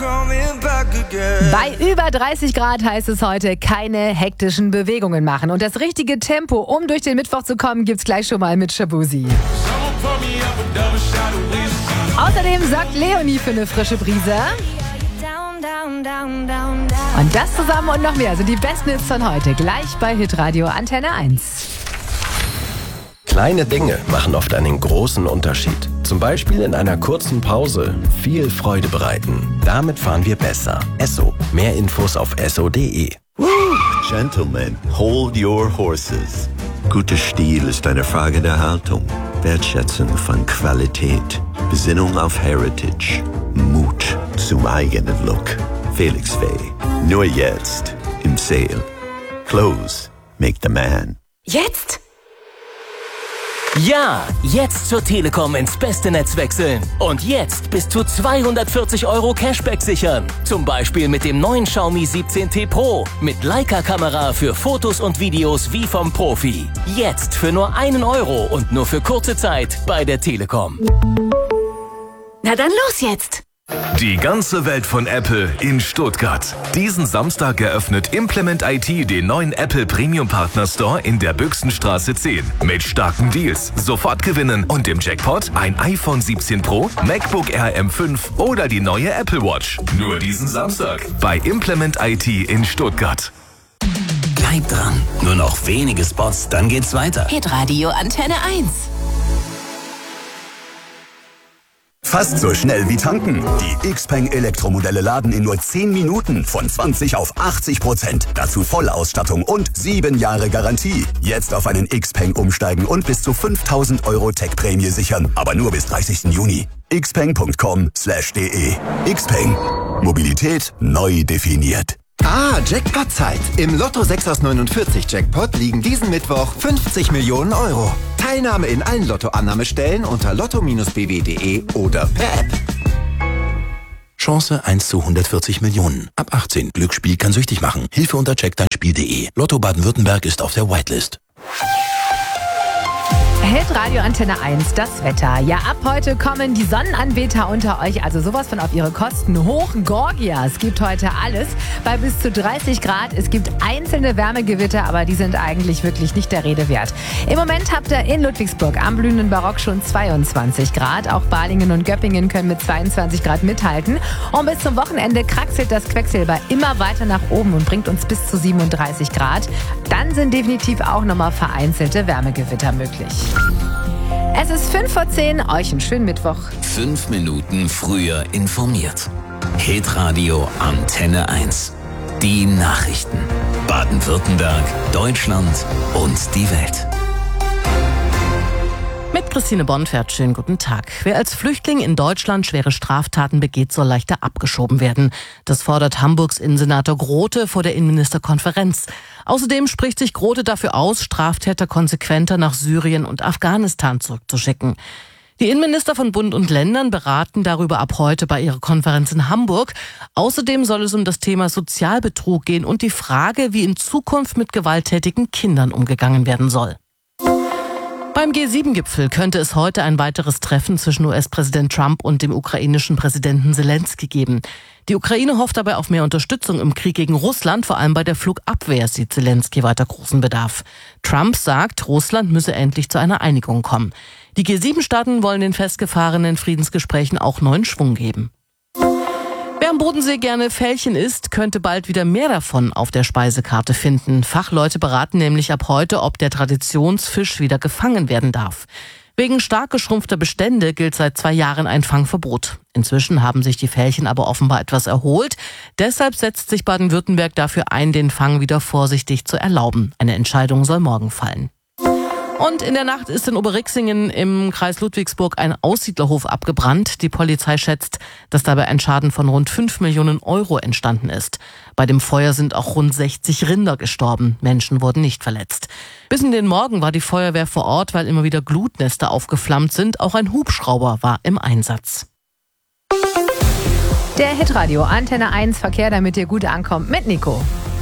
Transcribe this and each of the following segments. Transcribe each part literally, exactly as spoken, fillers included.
Bei über dreißig Grad heißt es heute, keine hektischen Bewegungen machen. Und das richtige Tempo, um durch den Mittwoch zu kommen, gibt's gleich schon mal mit Shabuzi. Außerdem sorgt Leonie für eine frische Brise. Und das zusammen und noch mehr sind die besten Hits von heute, gleich bei Hitradio Antenne eins. Kleine Dinge machen oft einen großen Unterschied. Zum Beispiel in einer kurzen Pause viel Freude bereiten. Damit fahren wir besser. Esso. Mehr Infos auf esso punkt de. Gentlemen, hold your horses. Guter Stil ist eine Frage der Haltung, Wertschätzung von Qualität, Besinnung auf Heritage, Mut zum eigenen Look. Felix Faye. Nur jetzt im Sale. Clothes make the man. Jetzt? Ja, jetzt zur Telekom ins beste Netz wechseln. Und jetzt bis zu zweihundertvierzig Euro Cashback sichern. Zum Beispiel mit dem neuen Xiaomi siebzehn T Pro. Mit Leica-Kamera für Fotos und Videos wie vom Profi. Jetzt für nur einen Euro und nur für kurze Zeit bei der Telekom. Na dann los jetzt! Die ganze Welt von Apple in Stuttgart. Diesen Samstag eröffnet Implement I T den neuen Apple Premium Partner Store in der Büchsenstraße zehn. Mit starken Deals, sofort gewinnen und im Jackpot ein iPhone siebzehn Pro, MacBook Air M fünf oder die neue Apple Watch. Nur diesen Samstag bei Implement I T in Stuttgart. Bleib dran. Nur noch wenige Spots, dann geht's weiter. Hitradio Antenne eins. Fast so schnell wie tanken. Die Xpeng Elektromodelle laden in nur zehn Minuten von zwanzig auf achtzig Prozent. Dazu Vollausstattung und sieben Jahre Garantie. Jetzt auf einen Xpeng umsteigen und bis zu fünftausend Euro Tech-Prämie sichern. Aber nur bis dreißigsten Juni. xpeng punkt com slash de. Xpeng. Mobilität neu definiert. Ah, Jackpot-Zeit. Im Lotto sechs aus neunundvierzig Jackpot liegen diesen Mittwoch fünfzig Millionen Euro. Teilnahme in allen Lottoannahmestellen unter lotto Bindestrich b w punkt de oder per App. Chance eins zu hundertvierzig Millionen. Ab achtzehn. Glücksspiel kann süchtig machen. Hilfe unter check dein spiel punkt de. Lotto Baden-Württemberg ist auf der Whitelist. Hitradio Antenne eins, das Wetter. Ja, ab heute kommen die Sonnenanbeter unter euch, also sowas von auf ihre Kosten hoch. Gorgia, es gibt heute alles bei bis zu dreißig Grad. Es gibt einzelne Wärmegewitter, aber die sind eigentlich wirklich nicht der Rede wert. Im Moment habt ihr in Ludwigsburg am blühenden Barock schon zweiundzwanzig Grad. Auch Balingen und Göppingen können mit zweiundzwanzig Grad mithalten. Und bis zum Wochenende kraxelt das Quecksilber immer weiter nach oben und bringt uns bis zu siebenunddreißig Grad. Dann sind definitiv auch nochmal vereinzelte Wärmegewitter möglich. Es ist fünf vor zehn, euch einen schönen Mittwoch. Fünf Minuten früher informiert. Hitradio Antenne eins. Die Nachrichten. Baden-Württemberg, Deutschland und die Welt. Mit Christine Bonfert, schönen guten Tag. Wer als Flüchtling in Deutschland schwere Straftaten begeht, soll leichter abgeschoben werden. Das fordert Hamburgs Innensenator Grote vor der Innenministerkonferenz. Außerdem spricht sich Grote dafür aus, Straftäter konsequenter nach Syrien und Afghanistan zurückzuschicken. Die Innenminister von Bund und Ländern beraten darüber ab heute bei ihrer Konferenz in Hamburg. Außerdem soll es um das Thema Sozialbetrug gehen und die Frage, wie in Zukunft mit gewalttätigen Kindern umgegangen werden soll. Beim G sieben Gipfel könnte es heute ein weiteres Treffen zwischen U S-Präsident Trump und dem ukrainischen Präsidenten Selenskyj geben. Die Ukraine hofft dabei auf mehr Unterstützung im Krieg gegen Russland, vor allem bei der Flugabwehr sieht Selenskyj weiter großen Bedarf. Trump sagt, Russland müsse endlich zu einer Einigung kommen. Die G sieben Staaten wollen den festgefahrenen Friedensgesprächen auch neuen Schwung geben. Wer am Bodensee gerne Fällchen isst, könnte bald wieder mehr davon auf der Speisekarte finden. Fachleute beraten nämlich ab heute, ob der Traditionsfisch wieder gefangen werden darf. Wegen stark geschrumpfter Bestände gilt seit zwei Jahren ein Fangverbot. Inzwischen haben sich die Fällchen aber offenbar etwas erholt. Deshalb setzt sich Baden-Württemberg dafür ein, den Fang wieder vorsichtig zu erlauben. Eine Entscheidung soll morgen fallen. Und in der Nacht ist in Oberriexingen im Kreis Ludwigsburg ein Aussiedlerhof abgebrannt. Die Polizei schätzt, dass dabei ein Schaden von rund fünf Millionen Euro entstanden ist. Bei dem Feuer sind auch rund sechzig Rinder gestorben. Menschen wurden nicht verletzt. Bis in den Morgen war die Feuerwehr vor Ort, weil immer wieder Glutnester aufgeflammt sind. Auch ein Hubschrauber war im Einsatz. Der Hitradio Antenne eins Verkehr, damit ihr gut ankommt mit Nico.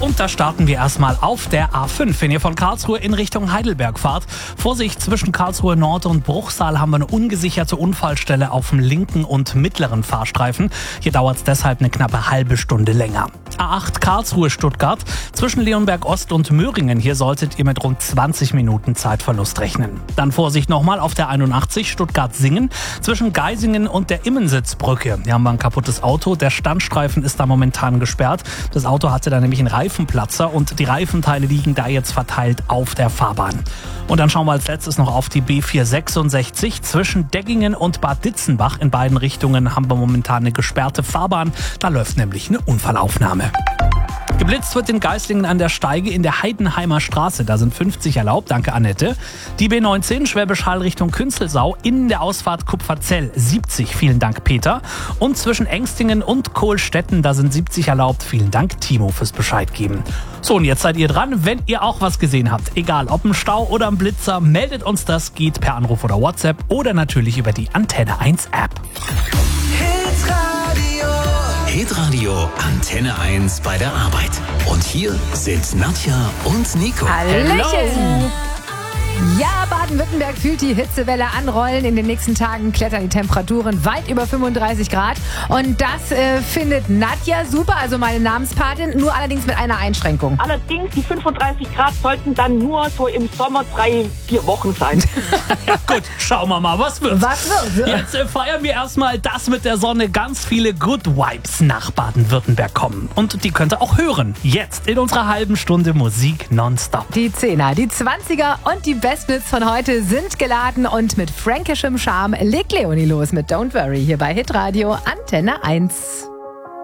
Und da starten wir erstmal auf der A fünf. Wenn ihr von Karlsruhe in Richtung Heidelberg fahrt, Vorsicht, zwischen Karlsruhe Nord und Bruchsal haben wir eine ungesicherte Unfallstelle auf dem linken und mittleren Fahrstreifen. Hier dauert es deshalb eine knappe halbe Stunde länger. A acht Karlsruhe-Stuttgart, zwischen Leonberg Ost und Möhringen. Hier solltet ihr mit rund zwanzig Minuten Zeitverlust rechnen. Dann Vorsicht nochmal auf der einundachtzig Stuttgart-Singen, zwischen Geisingen und der Immensitzbrücke. Hier haben wir ein kaputtes Auto. Der Standstreifen ist da momentan gesperrt. Das Auto hatte da nämlich einen Reifenplatzer und die Reifenteile liegen da jetzt verteilt auf der Fahrbahn. Und dann schauen wir als letztes noch auf die B vierhundertsechsundsechzig. Zwischen Deggingen und Bad Ditzenbach in beiden Richtungen haben wir momentan eine gesperrte Fahrbahn. Da läuft nämlich eine Unfallaufnahme. Geblitzt wird in Geislingen an der Steige in der Heidenheimer Straße. Da sind fünfzig erlaubt, danke Annette. Die B neunzehn Schwäbisch Hall Richtung Künzelsau in der Ausfahrt Kupferzell siebzig, vielen Dank Peter. Und zwischen Engstingen und Kohlstetten, da sind siebzig erlaubt, vielen Dank Timo fürs Bescheid geben. So, und jetzt seid ihr dran, wenn ihr auch was gesehen habt. Egal ob ein Stau oder ein Blitzer, meldet uns das, geht per Anruf oder WhatsApp oder natürlich über die Antenne eins App. Hitradio Antenne eins bei der Arbeit. Und hier sind Nadja und Nico. Hallöchen! Ja, Baden-Württemberg fühlt die Hitzewelle anrollen. In den nächsten Tagen klettern die Temperaturen weit über fünfunddreißig Grad. Und das äh, findet Nadja super, also meine Namenspatin, nur allerdings mit einer Einschränkung. Allerdings, die fünfunddreißig Grad sollten dann nur so im Sommer drei, vier Wochen sein. Ja gut, schauen wir mal, was wird. Was wird? Jetzt äh, feiern wir erstmal, dass mit der Sonne ganz viele Good Vibes nach Baden-Württemberg kommen. Und die könnt ihr auch hören. Jetzt in unserer halben Stunde Musik nonstop. Die Zehner, die Zwanziger und die Bestnitz von heute sind geladen und mit fränkischem Charme legt Leonie los mit Don't Worry hier bei Hitradio Antenne eins.